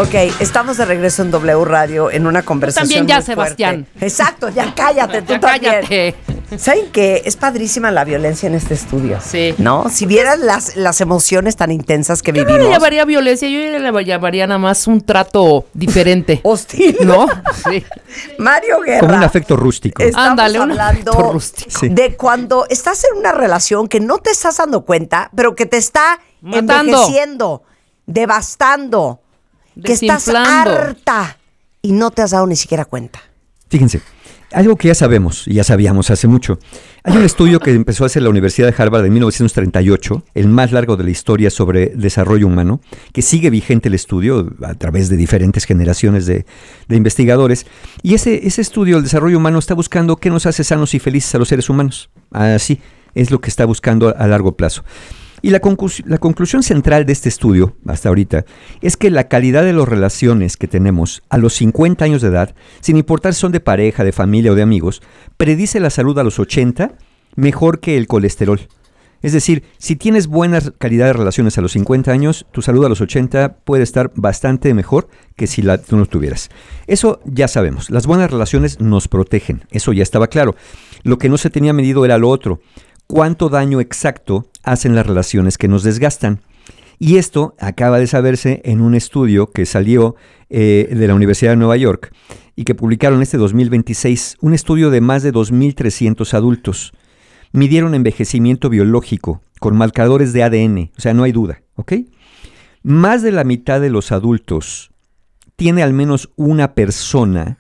Ok, estamos de regreso en W Radio en una conversación. Tú también ya, muy Sebastián. fuerte. Exacto, ya cállate, tú Ya también. cállate. ¿Saben qué? Es padrísima la violencia en este estudio. Sí. ¿No? Si vieran las emociones tan intensas que Yo no vivimos. le llamaría violencia, yo le llamaría nada más un trato diferente. Hostil. ¿No? Sí. Mario Guerra. Como un afecto rústico. Estamos Ándale, un hablando afecto rústico. Sí. de cuando estás en una relación que no te estás dando cuenta, pero que te está Matando. envejeciendo, devastando, que estás Desinflando. harta y no te has dado ni siquiera cuenta. Fíjense, algo que ya sabemos, y ya sabíamos hace mucho. Hay un estudio que empezó a hacer la Universidad de Harvard en 1938, el más largo de la historia sobre desarrollo humano, que sigue vigente el estudio a través de diferentes generaciones de investigadores. Y ese estudio, el desarrollo humano, está buscando qué nos hace sanos y felices a los seres humanos. Así es lo que está buscando a largo plazo. Y la conclusión central de este estudio, hasta ahorita, es que la calidad de las relaciones que tenemos a los 50 años de edad, sin importar si son de pareja, de familia o de amigos, predice la salud a los 80 mejor que el colesterol. Es decir, si tienes buena calidad de relaciones a los 50 años, tu salud a los 80 puede estar bastante mejor que si tú no tuvieras. Eso ya sabemos, las buenas relaciones nos protegen, eso ya estaba claro. Lo que no se tenía medido era lo otro. ¿Cuánto daño exacto hacen las relaciones que nos desgastan? Y esto acaba de saberse en un estudio que salió de la Universidad de Nueva York y que publicaron este 2026, un estudio de más de 2.300 adultos. Midieron envejecimiento biológico con marcadores de ADN, o sea, no hay duda, ¿ok? Más de la mitad de los adultos tiene al menos una persona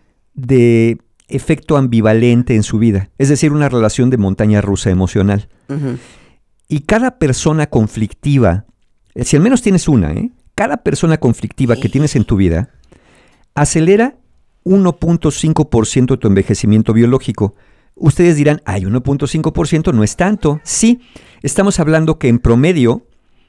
de efecto ambivalente en su vida, es decir, una relación de montaña rusa emocional. Uh-huh. Y cada persona conflictiva, si al menos tienes una, cada persona conflictiva que tienes en tu vida, acelera 1.5% de tu envejecimiento biológico. Ustedes dirán, 1.5% no es tanto. Sí, estamos hablando que en promedio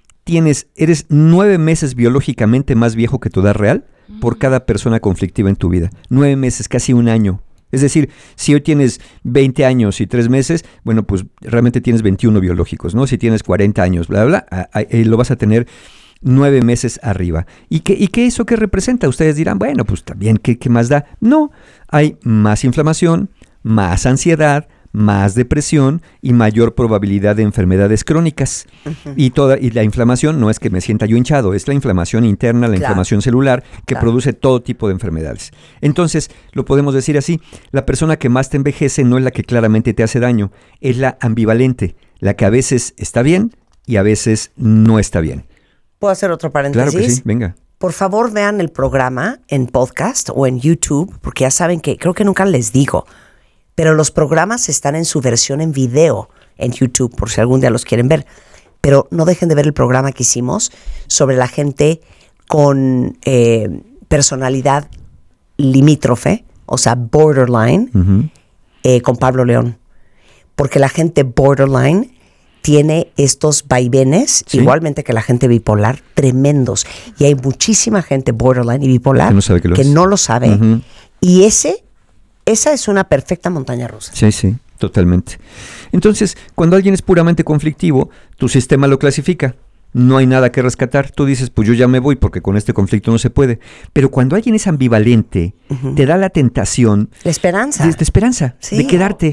eres 9 meses biológicamente más viejo que tu edad real por cada persona conflictiva en tu vida. 9 meses, casi un año. Es decir, si hoy tienes 20 años y 3 meses, bueno, pues realmente tienes 21 biológicos, ¿no? Si tienes 40 años, bla, bla, lo vas a tener 9 meses arriba. ¿Y qué eso qué representa? Ustedes dirán, bueno, pues también, ¿qué más da? No, hay más inflamación, más ansiedad, más depresión y mayor probabilidad de enfermedades crónicas. Uh-huh. Y la inflamación no es que me sienta yo hinchado, es la inflamación interna, la inflamación celular que produce todo tipo de enfermedades. Entonces, lo podemos decir así, la persona que más te envejece no es la que claramente te hace daño, es la ambivalente, la que a veces está bien y a veces no está bien. ¿Puedo hacer otro paréntesis? Claro que sí, venga. Por favor, vean el programa en podcast o en YouTube, porque ya saben que creo que nunca les digo, pero los programas están en su versión en video en YouTube, por si algún día los quieren ver. Pero no dejen de ver el programa que hicimos sobre la gente con personalidad limítrofe, o sea, borderline, uh-huh. Con Pablo León. Porque la gente borderline tiene estos vaivenes, ¿sí? Igualmente que la gente bipolar, tremendos. Y hay muchísima gente borderline y bipolar que no lo sabe. Uh-huh. Y esa es una perfecta montaña rusa. Sí, totalmente. Entonces, cuando alguien es puramente conflictivo, tu sistema lo clasifica. No hay nada que rescatar. Tú dices, pues yo ya me voy porque con este conflicto no se puede. Pero cuando alguien es ambivalente, uh-huh. te da la tentación. La esperanza. De esperanza, sí. De quedarte.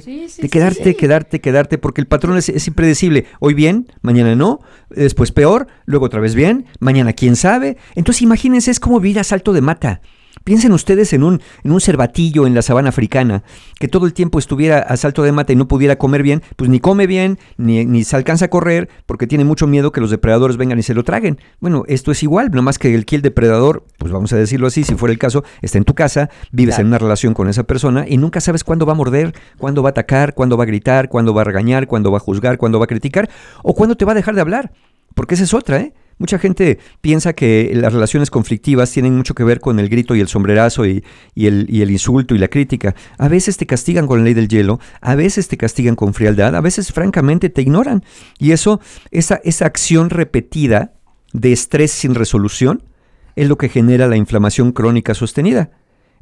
Quedarte, porque el patrón es impredecible. Hoy bien, mañana no, después peor, luego otra vez bien, mañana quién sabe. Entonces imagínense, es como vivir a salto de mata. Piensen ustedes en un cervatillo en la sabana africana, que todo el tiempo estuviera a salto de mata y no pudiera comer bien, pues ni come bien, ni se alcanza a correr, porque tiene mucho miedo que los depredadores vengan y se lo traguen. Bueno, esto es igual, nomás que el depredador, pues vamos a decirlo así, si fuera el caso, está en tu casa, vives en una relación con esa persona y nunca sabes cuándo va a morder, cuándo va a atacar, cuándo va a gritar, cuándo va a regañar, cuándo va a juzgar, cuándo va a criticar, o cuándo te va a dejar de hablar, porque esa es otra, Mucha gente piensa que las relaciones conflictivas tienen mucho que ver con el grito y el sombrerazo y el insulto y la crítica. A veces te castigan con la ley del hielo, a veces te castigan con frialdad, a veces francamente te ignoran. Y esa acción repetida de estrés sin resolución es lo que genera la inflamación crónica sostenida.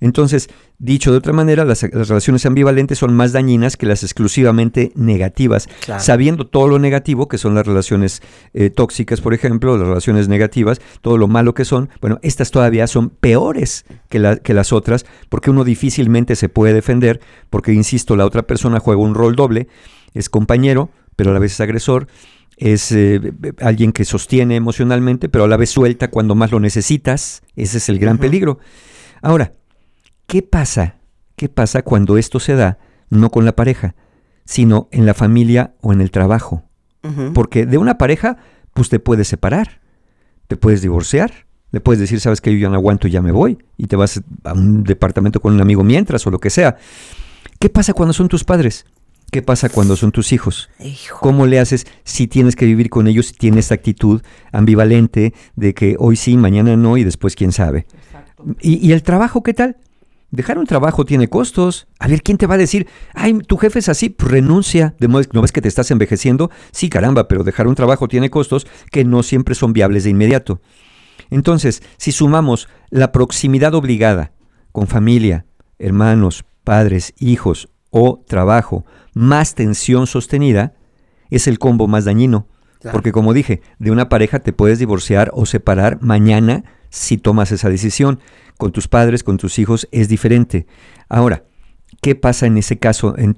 Entonces, dicho de otra manera, las relaciones ambivalentes son más dañinas que las exclusivamente negativas, Claro. sabiendo todo lo negativo, que son las relaciones tóxicas, por ejemplo, las relaciones negativas, todo lo malo que son. Bueno, estas todavía son peores que las otras, porque uno difícilmente se puede defender, porque, insisto, la otra persona juega un rol doble, es compañero, pero a la vez es agresor, es alguien que sostiene emocionalmente, pero a la vez suelta cuando más lo necesitas. Ese es el gran peligro. Ahora, ¿qué pasa? ¿Qué pasa cuando esto se da no con la pareja, sino en la familia o en el trabajo? Porque de una pareja, pues te puedes separar, te puedes divorciar, le puedes decir, sabes que yo ya no aguanto y ya me voy, y te vas a un departamento con un amigo mientras o lo que sea. ¿Qué pasa cuando son tus padres? ¿Qué pasa cuando son tus hijos? Hijo. ¿Cómo le haces si tienes que vivir con ellos, si tienes esta actitud ambivalente de que hoy sí, mañana no y después quién sabe? ¿Y el trabajo qué tal? Dejar un trabajo tiene costos. A ver, ¿quién te va a decir, ay, tu jefe es así? Pues renuncia. ¿No ves que te estás envejeciendo? Sí, caramba, pero dejar un trabajo tiene costos que no siempre son viables de inmediato. Entonces, si sumamos la proximidad obligada con familia, hermanos, padres, hijos o trabajo, más tensión sostenida, es el combo más dañino. Claro. Porque, como dije, de una pareja te puedes divorciar o separar mañana si tomas esa decisión. Con tus padres, con tus hijos, es diferente. Ahora, ¿qué pasa en ese caso en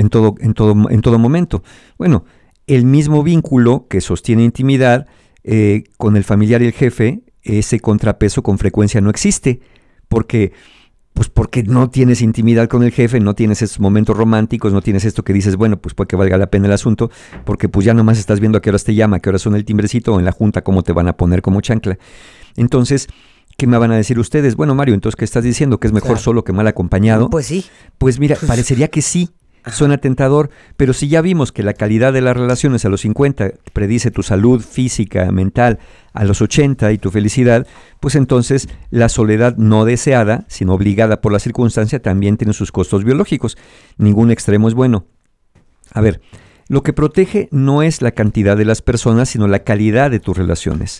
todo momento? Bueno, el mismo vínculo que sostiene intimidad con el familiar y el jefe, ese contrapeso con frecuencia no existe. Porque no tienes intimidad con el jefe, no tienes esos momentos románticos, no tienes esto que dices, bueno, pues puede que valga la pena el asunto, porque pues ya nomás estás viendo a qué horas te llama, a qué horas suena el timbrecito, o en la junta cómo te van a poner como chancla. Entonces, ¿qué me van a decir ustedes? Bueno, Mario, entonces, ¿qué estás diciendo? ¿Que es mejor solo que mal acompañado? Pues sí. Pues mira, parecería que sí. Suena tentador, pero si ya vimos que la calidad de las relaciones a los 50 predice tu salud física, mental, a los 80 y tu felicidad, pues entonces la soledad no deseada, sino obligada por la circunstancia, también tiene sus costos biológicos. Ningún extremo es bueno. A ver, lo que protege no es la cantidad de las personas, sino la calidad de tus relaciones.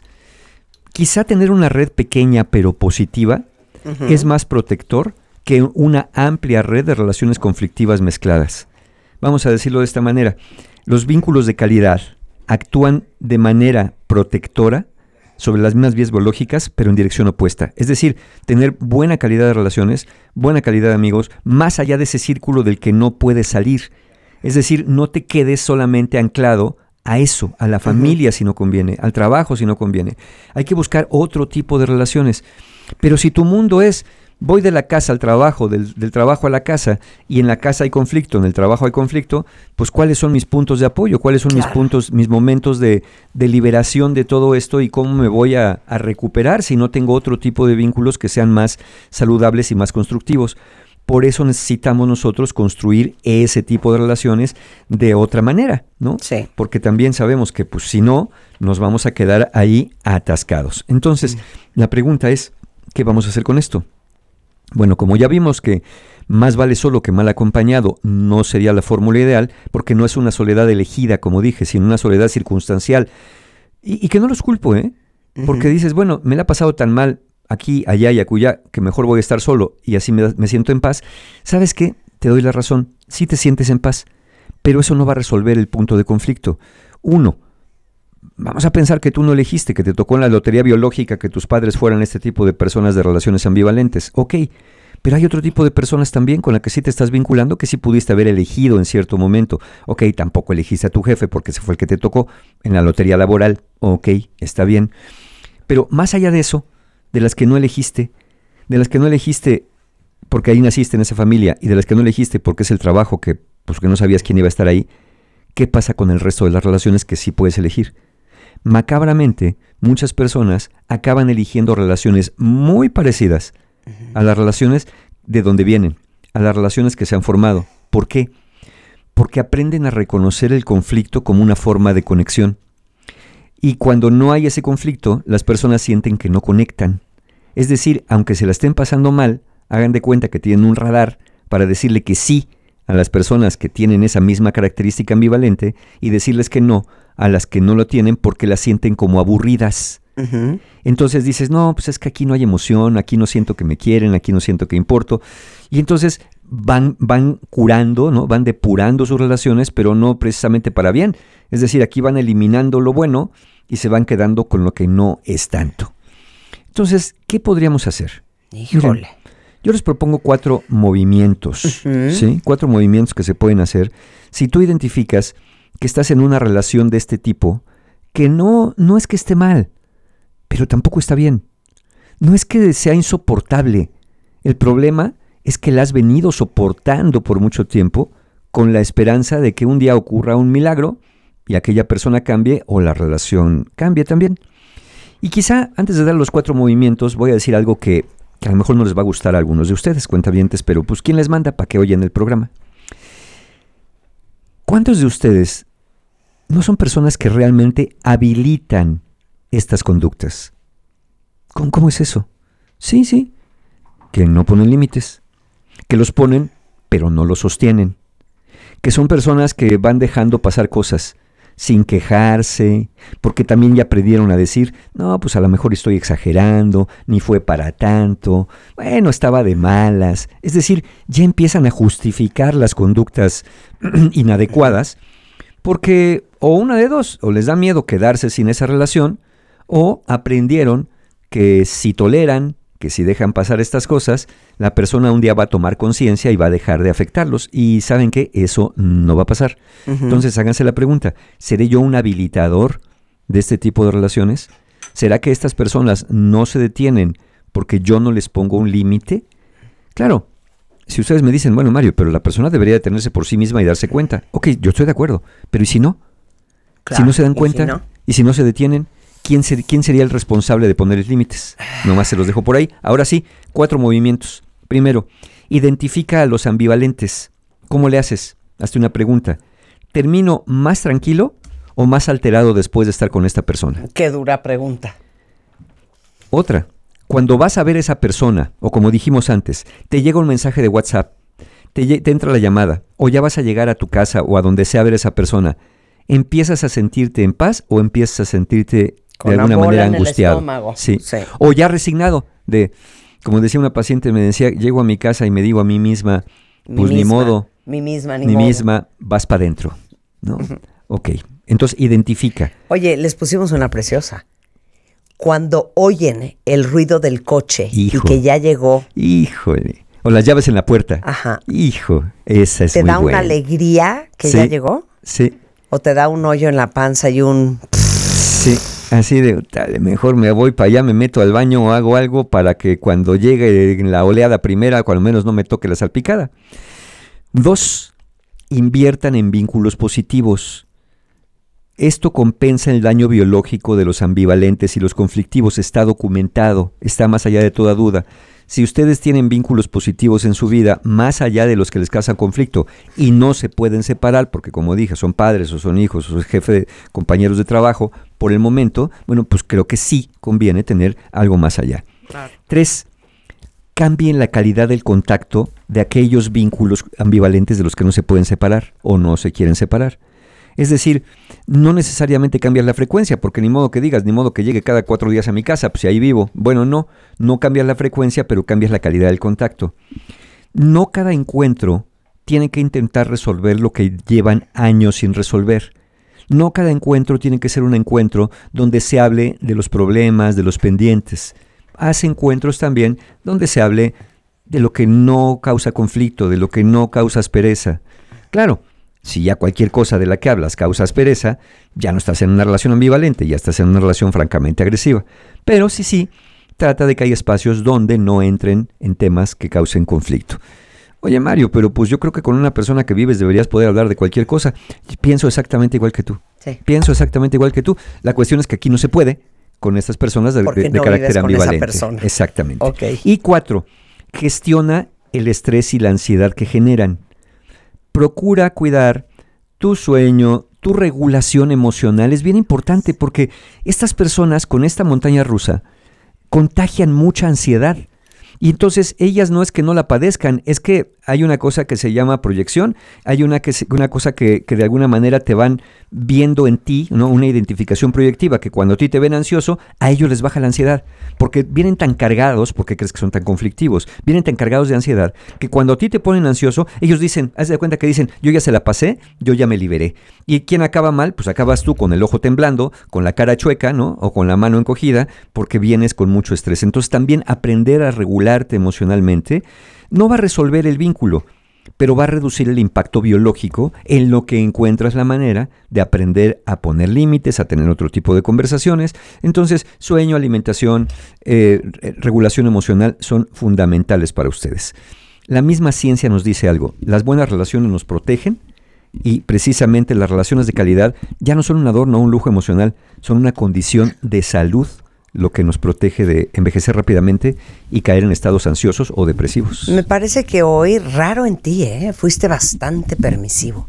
Quizá tener una red pequeña pero positiva es más protector que una amplia red de relaciones conflictivas mezcladas. Vamos a decirlo de esta manera. Los vínculos de calidad actúan de manera protectora sobre las mismas vías biológicas, pero en dirección opuesta. Es decir, tener buena calidad de relaciones, buena calidad de amigos, más allá de ese círculo del que no puedes salir. Es decir, no te quedes solamente anclado a eso, a la familia si no conviene, al trabajo si no conviene. Hay que buscar otro tipo de relaciones. Pero si tu mundo es, voy de la casa al trabajo, del trabajo a la casa, y en la casa hay conflicto, en el trabajo hay conflicto, pues ¿cuáles son mis puntos de apoyo? ¿Cuáles son mis momentos de liberación de todo esto y cómo me voy a recuperar si no tengo otro tipo de vínculos que sean más saludables y más constructivos? Por eso necesitamos nosotros construir ese tipo de relaciones de otra manera, ¿no? Sí. Porque también sabemos que pues si no, nos vamos a quedar ahí atascados. Entonces, la pregunta es, ¿qué vamos a hacer con esto? Bueno, como ya vimos que más vale solo que mal acompañado no sería la fórmula ideal, porque no es una soledad elegida, como dije, sino una soledad circunstancial. Y que no los culpo, ¿eh? Porque dices, bueno, me la ha pasado tan mal aquí, allá y acullá, que mejor voy a estar solo y así me siento en paz. ¿Sabes qué? Te doy la razón. Sí te sientes en paz, pero eso no va a resolver el punto de conflicto. Uno, vamos a pensar que tú no elegiste, que te tocó en la lotería biológica que tus padres fueran este tipo de personas de relaciones ambivalentes. Ok, pero hay otro tipo de personas también con las que sí te estás vinculando, que sí pudiste haber elegido en cierto momento. Ok, tampoco elegiste a tu jefe porque ese fue el que te tocó en la lotería laboral. Ok, está bien. Pero más allá de eso, de las que no elegiste porque ahí naciste en esa familia y de las que no elegiste porque es el trabajo que no sabías quién iba a estar ahí, ¿qué pasa con el resto de las relaciones que sí puedes elegir? Macabramente, muchas personas acaban eligiendo relaciones muy parecidas a las relaciones de donde vienen, a las relaciones que se han formado. ¿Por qué? Porque aprenden a reconocer el conflicto como una forma de conexión. Y cuando no hay ese conflicto, las personas sienten que no conectan. Es decir, aunque se la estén pasando mal, hagan de cuenta que tienen un radar para decirle que sí a las personas que tienen esa misma característica ambivalente y decirles que no a las que no lo tienen porque las sienten como aburridas. Ujú. Entonces dices, no, pues es que aquí no hay emoción, aquí no siento que me quieren, aquí no siento que importo. Y entonces van curando, ¿no? Van depurando sus relaciones, pero no precisamente para bien. Es decir, aquí van eliminando lo bueno y se van quedando con lo que no es tanto. Entonces, ¿qué podríamos hacer? Híjole. Miren, yo les propongo 4 movimientos, Ujú. ¿sí? 4 movimientos que se pueden hacer. Si tú identificas que estás en una relación de este tipo, que no es que esté mal, pero tampoco está bien. No es que sea insoportable. El problema es que la has venido soportando por mucho tiempo con la esperanza de que un día ocurra un milagro y aquella persona cambie o la relación cambie también. Y quizá antes de dar los 4 movimientos voy a decir algo que a lo mejor no les va a gustar a algunos de ustedes, cuentavientes, pero pues ¿quién les manda para que oyen el programa? ¿Cuántos de ustedes no son personas que realmente habilitan estas conductas? ¿Cómo es eso? Sí, que no ponen límites, que los ponen pero no los sostienen, que son personas que van dejando pasar cosas sin quejarse, porque también ya aprendieron a decir, no, pues a lo mejor estoy exagerando, ni fue para tanto, bueno, estaba de malas. Es decir, ya empiezan a justificar las conductas inadecuadas, porque o una de dos, o les da miedo quedarse sin esa relación, o aprendieron que si toleran, que si dejan pasar estas cosas, la persona un día va a tomar conciencia y va a dejar de afectarlos. Y ¿saben qué? Eso no va a pasar. Ujú. Entonces háganse la pregunta, ¿seré yo un habilitador de este tipo de relaciones? ¿Será que estas personas no se detienen porque yo no les pongo un límite? Claro, si ustedes me dicen, bueno, Mario, pero la persona debería detenerse por sí misma y darse cuenta. Ok, yo estoy de acuerdo, pero ¿y si no? Claro, Si no se dan ¿y cuenta, si no? y si no se detienen, ¿quién sería el responsable de ponerles límites? Nomás se los dejo por ahí. Ahora sí, 4 movimientos. Primero, identifica a los ambivalentes. ¿Cómo le haces? Hazte una pregunta. ¿Termino más tranquilo o más alterado después de estar con esta persona? Qué dura pregunta. Otra, cuando vas a ver a esa persona, o como dijimos antes, te llega un mensaje de WhatsApp, te entra la llamada, o ya vas a llegar a tu casa o a donde sea a ver a esa persona, ¿empiezas a sentirte en paz o empiezas a sentirte Con de la alguna bola manera en el angustiado? estómago. Sí. Sí. O ya resignado de, como decía una paciente, me decía, llego a mi casa y me digo a mí misma, pues ni modo, Mi misma, ni misma, vas para adentro, ¿no? Ok, entonces identifica. Oye, les pusimos una preciosa. Cuando oyen el ruido del coche Hijo. y que ya llegó, Híjole. O las llaves en la puerta. ajá, Hijo, esa es ¿te muy da buena. una alegría que Sí. ya llegó? Sí, ¿O te da un hoyo en la panza y un... sí. Así de, tal, mejor me voy para allá, me meto al baño o hago algo para que cuando llegue la oleada primera, cuando menos no me toque la salpicada. 2, inviertan en vínculos positivos. Esto compensa el daño biológico de los ambivalentes y los conflictivos. Está documentado, está más allá de toda duda. Si ustedes tienen vínculos positivos en su vida, más allá de los que les causan conflicto, y no se pueden separar, porque como dije, son padres o son hijos o son jefe, compañeros de trabajo, por el momento, bueno, pues creo que sí conviene tener algo más allá. Claro. 3, cambien la calidad del contacto de aquellos vínculos ambivalentes de los que no se pueden separar o no se quieren separar. Es decir, no necesariamente cambias la frecuencia, porque ni modo que digas, ni modo que llegue cada 4 días a mi casa, pues si ahí vivo. Bueno, no cambias la frecuencia, pero cambias la calidad del contacto. No cada encuentro tiene que intentar resolver lo que llevan años sin resolver. No cada encuentro tiene que ser un encuentro donde se hable de los problemas, de los pendientes. Haz encuentros también donde se hable de lo que no causa conflicto, de lo que no causa aspereza. Claro, si ya cualquier cosa de la que hablas causa aspereza, ya no estás en una relación ambivalente, ya estás en una relación francamente agresiva. Pero sí, trata de que haya espacios donde no entren en temas que causen conflicto. Oye, Mario, pero pues yo creo que con una persona que vives deberías poder hablar de cualquier cosa. Pienso exactamente igual que tú. Sí. Pienso exactamente igual que tú. La cuestión es que aquí no se puede con estas personas de Porque no carácter vives con esa ambivalente. persona. Exactamente. Ok. Y 4, gestiona el estrés y la ansiedad que generan. Procura cuidar tu sueño, tu regulación emocional. Es bien importante porque estas personas con esta montaña rusa contagian mucha ansiedad. Y entonces ellas no es que no la padezcan, es que hay una cosa que se llama proyección, hay una cosa que de alguna manera te van viendo en ti, ¿no? Una identificación proyectiva, que cuando a ti te ven ansioso, a ellos les baja la ansiedad, porque vienen tan cargados, ¿por qué crees que son tan conflictivos? Vienen tan cargados de ansiedad, que cuando a ti te ponen ansioso, ellos dicen, haz de cuenta que dicen, yo ya se la pasé, yo ya me liberé. ¿Y quién acaba mal? Pues acabas tú con el ojo temblando, con la cara chueca, ¿no? O con la mano encogida, porque vienes con mucho estrés. Entonces también aprender a regularte emocionalmente no va a resolver el vínculo, pero va a reducir el impacto biológico en lo que encuentras la manera de aprender a poner límites, a tener otro tipo de conversaciones. Entonces, sueño, alimentación, regulación emocional son fundamentales para ustedes. La misma ciencia nos dice algo, las buenas relaciones nos protegen y precisamente las relaciones de calidad ya no son un adorno o un lujo emocional, son una condición de salud, lo que nos protege de envejecer rápidamente y caer en estados ansiosos o depresivos. Me parece que hoy, raro en ti, fuiste bastante permisivo.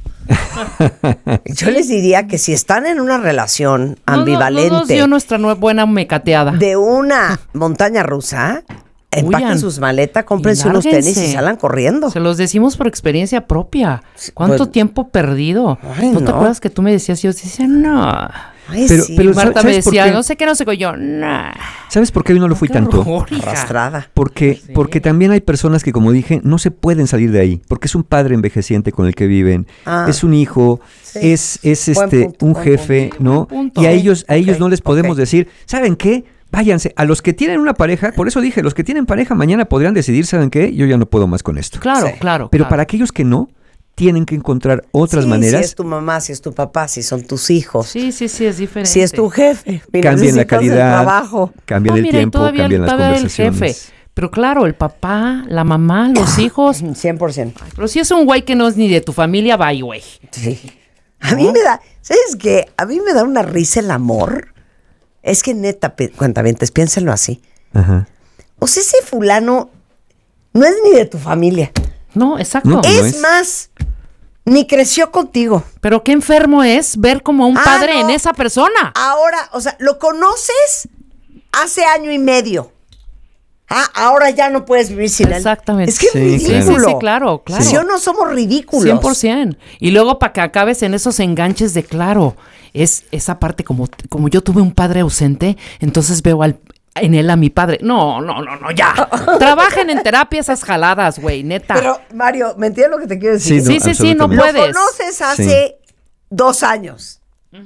Yo les diría que si están en una relación ambivalente, nos dio nuestra buena mecateada. De una montaña rusa, empaquen Huyan. sus maletas, cómprense unos tenis y salgan corriendo. Se los decimos por experiencia propia. ¿Cuánto Pues, tiempo perdido? ay, ¿No te no. acuerdas que tú me decías? Yo decía, no. Ay, Pero- sí, pero Marta me ¿sabes por decía, qué? no sé qué, no sé qué. Yo, no. ¿Sabes por qué hoy no lo fui tanto? arrastrada. Porque también hay personas que, como dije, no se pueden salir de ahí, porque es un padre envejeciente con el que viven, Ah, es un hijo, sí. es Buen punto, un buen jefe, punto. ¿no? Buen punto. Y a ellos Ok, no les podemos ok. decir, ¿saben qué? Váyanse. A los que tienen una pareja, por eso dije, los que tienen pareja mañana podrían decidir, ¿saben qué? Yo ya no puedo más con esto. Claro, Sí. claro. Pero claro. para aquellos que no, tienen que encontrar otras Sí, maneras. Si es tu mamá, si es tu papá, si son tus hijos, Sí, es diferente. si es tu jefe. Mira, Cambien la necesitas el calidad, trabajo. cambien No, el mira, y tiempo, todavía cambien las el conversaciones. jefe. Pero claro, el papá, la mamá, los hijos. 100%. Pero si es un güey que no es ni de tu familia, bye, güey. Sí. A mí me da, ¿sabes qué? A mí me da una risa el amor. Es que neta, cuentavientes, piénsenlo así. Ajá. O sea, ese fulano no es ni de tu familia. No, exacto. No, Es más, ni creció contigo. Pero qué enfermo es ver como un Ah, padre no. en esa persona. Ahora, o sea, lo conoces hace año y medio. Ah, ahora ya no puedes vivir sin él. Exactamente. Es que Sí, es claro. ridículo. Sí, claro, claro. Si o no somos ridículos. 100%. Y luego para que acabes en esos enganches de claro, es esa parte como yo tuve un padre ausente, entonces veo en él a mi padre. No, ya. Trabajen en terapia esas jaladas, güey, neta. Pero, Mario, ¿me entiendes lo que te quiero decir? Sí, no absolutamente. Lo puedes. conoces hace 2 años.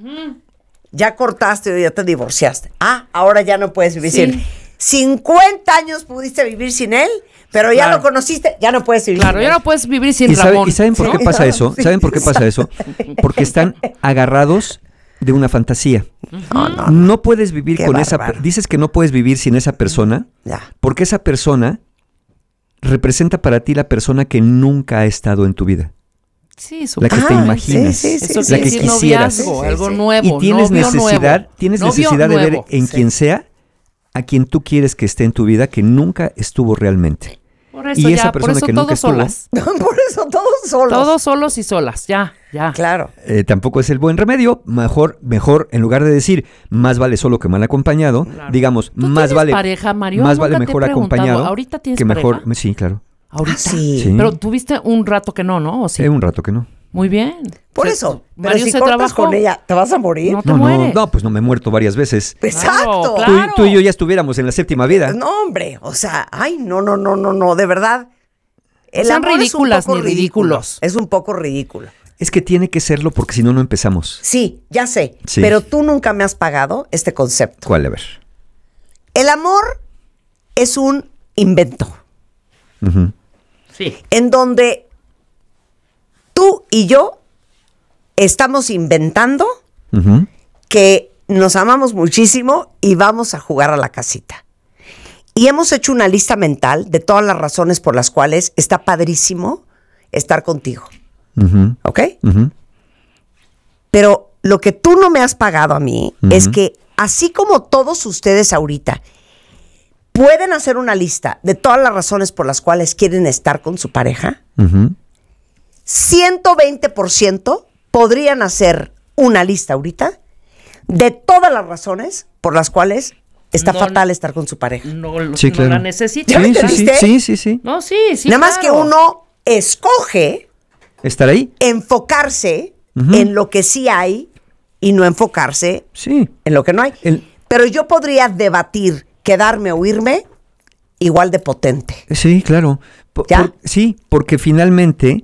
Ya cortaste o ya te divorciaste. Ah, ahora ya no puedes vivir Sí. sin él. 50 años pudiste vivir sin él, pero ya Claro. lo conociste, ya no puedes vivir Claro, sin ya él. no puedes vivir sin ¿Y Ramón. saben por ¿no? qué pasa eso? Sí, ¿Saben por qué pasa eso? Porque están agarrados de una fantasía. No puedes vivir Qué con bárbaro. dices que no puedes vivir sin esa persona, Ya. porque esa persona representa para ti la persona que nunca ha estado en tu vida, Sí, su la que te Ah, imaginas, sí, sí, Eso sí, la quiere que decir quisieras. noviazgo, Sí, algo sí. nuevo. Y tienes novio necesidad, nuevo. Novio de ver nuevo. en quien sea a quien tú quieres que esté en tu vida, que nunca estuvo realmente. Por eso Y esa ya, persona por eso que nunca todos estuvo, solas. Por eso todos solos. Todos solos y solas, ya. Claro. Tampoco es el buen remedio. Mejor, en lugar de decir más vale solo que mal acompañado, Claro. digamos ¿Tú más tienes vale pareja, Mario? más vale Nunca te he mejor preguntado. acompañado ¿Ahorita tienes que mejor. pareja? Sí, claro. Ahorita. Sí. Sí. Pero tuviste un rato que no, ¿o sí? Un rato que no. Muy bien. Por Se- eso. Pero Mario si se cortas trabajó. con ella, ¿te vas a morir? No te mueres. No, pues no me he muerto varias veces. Exacto. Claro. Tú y yo ya estuviéramos en la séptima vida. No, hombre. O sea, ay, no, de verdad. El sean amor ridículas es un poco ni ridículos. Es un poco ridículo. Es que tiene que serlo porque si no, no empezamos. Sí, ya sé. Sí. Pero tú nunca me has pagado este concepto. ¿Cuál? A ver. El amor es un invento Ujú. Sí. en donde tú y yo estamos inventando Ujú. que nos amamos muchísimo y vamos a jugar a la casita. Y hemos hecho una lista mental de todas las razones por las cuales está padrísimo estar contigo. Ujú. ¿Ok? Ujú. Pero lo que tú no me has pagado a mí Ujú. es que así como todos ustedes ahorita pueden hacer una lista de todas las razones por las cuales quieren estar con su pareja, Ujú. 120% podrían hacer una lista ahorita de todas las razones por las cuales está No, fatal estar con su pareja. No, Sí, no claro. la necesita. ¿Ya me Sí, entendiste? sí. No, sí. Nada más que claro. uno escoge ¿Estar ahí? enfocarse en lo que sí hay y no enfocarse Sí. en lo que no hay. Pero yo podría debatir, quedarme o irme igual de potente. Sí, claro. ¿Ya? Sí, porque finalmente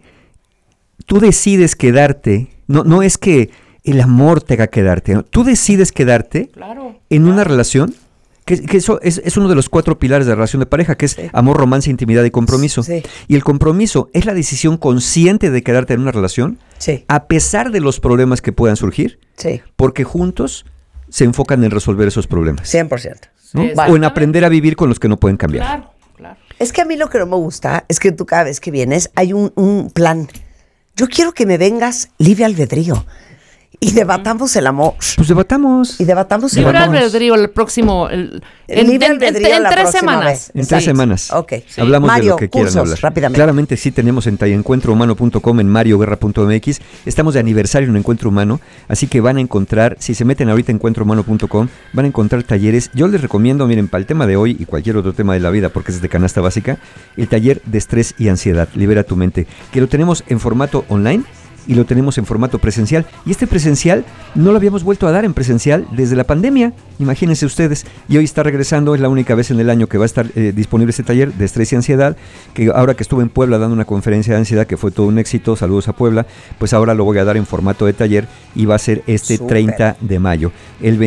tú decides quedarte. No es que el amor te haga quedarte. ¿no? Tú decides quedarte Claro. en una relación, que eso es uno de los 4 pilares de la relación de pareja, que es amor, romance, intimidad y compromiso. Sí. Y el compromiso es la decisión consciente de quedarte en una relación, Sí, a pesar de los problemas que puedan surgir, sí, porque juntos se enfocan en resolver esos problemas. 100%. ¿no? Sí, O en exactamente. aprender a vivir con los que no pueden cambiar. Claro. Es que a mí lo que no me gusta es que tú cada vez que vienes hay un plan. Yo quiero que me vengas libre albedrío y debatamos el amor. Pues debatamos. Y debatamos el Libre amor. albedrío el próximo. Libre albedrío en la 3 próxima semanas. vez. En 3 Exacto. semanas. Ok. Hablamos Mario, de lo que quieran cursos, hablar. rápidamente. Claramente sí tenemos en encuentrohumano.com, en marioguerra.mx. Estamos de aniversario en Encuentro Humano, así que van a encontrar, si se meten ahorita en encuentrohumano.com, van a encontrar talleres. Yo les recomiendo, miren, para el tema de hoy y cualquier otro tema de la vida, porque es de canasta básica, el taller de estrés y ansiedad, Libera tu mente, que lo tenemos en formato online y lo tenemos en formato presencial. Y este presencial no lo habíamos vuelto a dar en presencial desde la pandemia, imagínense ustedes. Y hoy está regresando, es la única vez en el año que va a estar disponible este taller de estrés y ansiedad, que ahora que estuve en Puebla dando una conferencia de ansiedad que fue todo un éxito, saludos a Puebla, pues ahora lo voy a dar en formato de taller y va a ser este Súper. 30 de mayo. El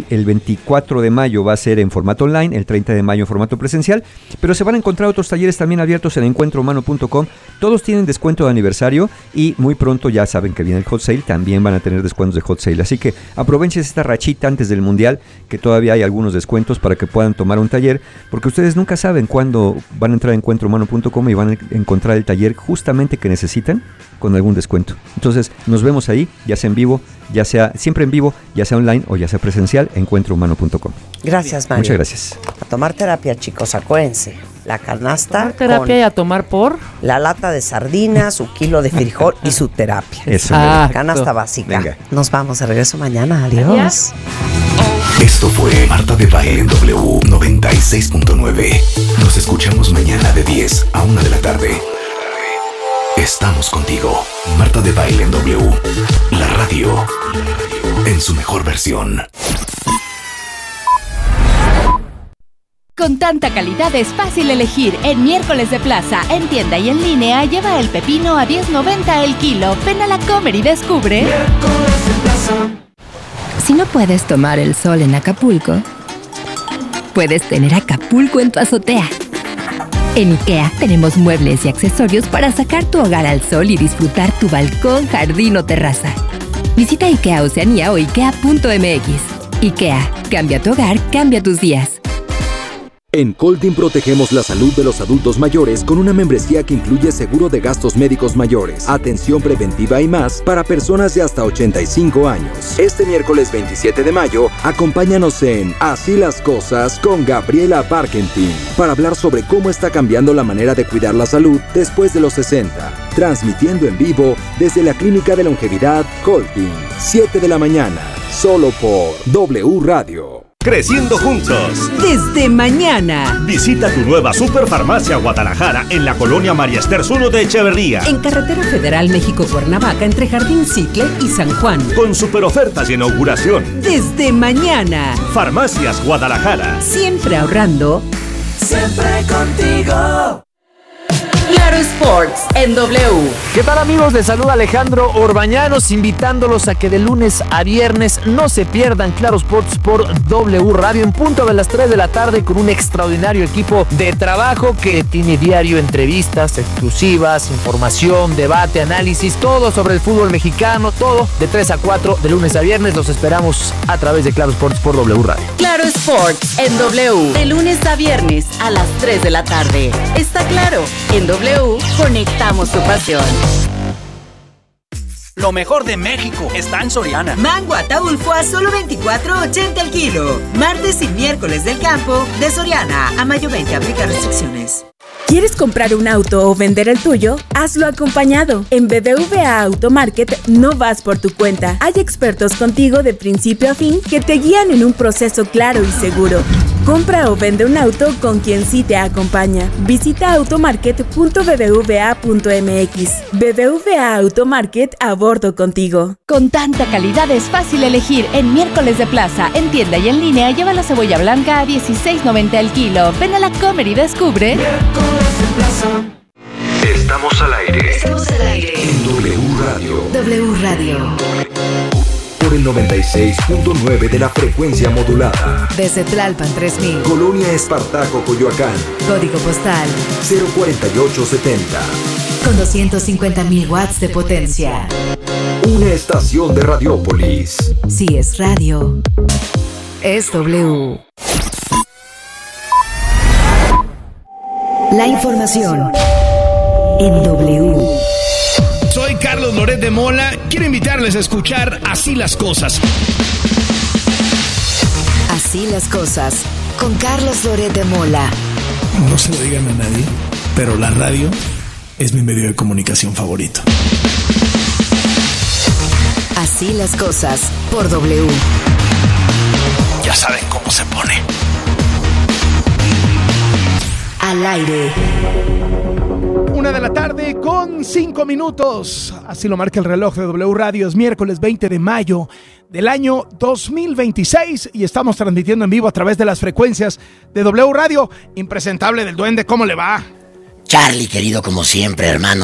24 de mayo va a ser en formato online, el 30 de mayo en formato presencial, pero se van a encontrar otros talleres también abiertos en encuentrohumano.com. Todos tienen descuento de aniversario y muy pronto ya saben que viene el hot sale, también van a tener descuentos de hot sale. Así que aprovechen esta rachita antes del mundial, que todavía hay algunos descuentos para que puedan tomar un taller, porque ustedes nunca saben cuándo van a entrar a encuentrohumano.com y van a encontrar el taller justamente que necesitan con algún descuento. Entonces nos vemos ahí, ya sea en vivo, ya sea siempre en vivo, ya sea online o ya sea presencial, encuentrohumano.com. Gracias, Mario. Muchas gracias. A tomar terapia, chicos, acuérdense. La canasta Tomar terapia y a tomar por. la lata de sardinas, su kilo de frijol y su terapia. Eso. Ah. Canasta básica. Venga. Nos vamos, de regreso mañana. Adiós. Esto fue Marta de Baile en W 96.9. Nos escuchamos mañana de 10 a 1 de la tarde. Estamos contigo. Marta de Baile en W. La radio en su mejor versión. Con tanta calidad es fácil elegir. En Miércoles de Plaza, en tienda y en línea, lleva el pepino a $10.90 el kilo. Ven a la Comer y descubre. Si no puedes tomar el sol en Acapulco, puedes tener Acapulco en tu azotea. En IKEA tenemos muebles y accesorios para sacar tu hogar al sol y disfrutar tu balcón, jardín o terraza. Visita IKEA Oceanía o IKEA.mx. IKEA, cambia tu hogar, cambia tus días. En Colteam protegemos la salud de los adultos mayores con una membresía que incluye seguro de gastos médicos mayores, atención preventiva y más para personas de hasta 85 años. Este miércoles 27 de mayo, acompáñanos en Así las Cosas con Gabriela Barkentin para hablar sobre cómo está cambiando la manera de cuidar la salud después de los 60. Transmitiendo en vivo desde la Clínica de Longevidad Colteam, 7 de la mañana, solo por W Radio. Creciendo juntos. Desde mañana. Visita tu nueva Superfarmacia Guadalajara en la colonia María Esther 1 de Echeverría. En Carretera Federal México-Cuernavaca, entre Jardín Cicle y San Juan. Con super ofertas y inauguración. Desde mañana. Farmacias Guadalajara. Siempre ahorrando. Siempre contigo. Claro Sports en W. ¿Qué tal, amigos? Les saluda Alejandro Orbañanos, invitándolos a que de lunes a viernes no se pierdan Claro Sports por W Radio en punto de las 3 de la tarde con un extraordinario equipo de trabajo que tiene diario entrevistas exclusivas, información, debate, análisis, todo sobre el fútbol mexicano, todo de 3 a 4 de lunes a viernes. Los esperamos a través de Claro Sports por W Radio. Claro Sports en W. De lunes a viernes a las 3 de la tarde. Está claro, en W conectamos tu pasión. Lo mejor de México está en Soriana. Mango Ataulfo a solo $24.80 el kilo. Martes y miércoles del campo de Soriana. A mayo 20 aplica restricciones. ¿Quieres comprar un auto o vender el tuyo? Hazlo acompañado. En BBVA Automarket no vas por tu cuenta. Hay expertos contigo de principio a fin que te guían en un proceso claro y seguro. Compra o vende un auto con quien sí te acompaña. Visita automarket.bbva.mx. BBVA Automarket, a bordo contigo. Con tanta calidad es fácil elegir. En Miércoles de Plaza, en tienda y en línea, lleva la cebolla blanca a $16.90 el kilo. Ven a la Comer y descubre. Miércoles de Plaza. Estamos al aire. En W Radio. W Radio. Por el 96.9 de la frecuencia modulada. Desde Tlalpan 3000. Colonia Espartaco, Coyoacán. Código postal 04870. con 250.000 watts de potencia. Una estación de Radiópolis. Si es radio, es W. La información en W. Soy Carlos Loret de Mola. Quiero invitarles a escuchar Así las Cosas. Así las cosas, con Carlos Loret de Mola. No se lo digan a nadie, pero la radio es mi medio de comunicación favorito. Así las cosas, por W. Ya saben cómo se pone. Al aire. 1:05 p.m. Así lo marca el reloj de W Radio. Es miércoles 20 de mayo del año 2026 y estamos transmitiendo en vivo a través de las frecuencias de W Radio. Impresentable del Duende, ¿cómo le va? Charlie, querido, como siempre, hermano.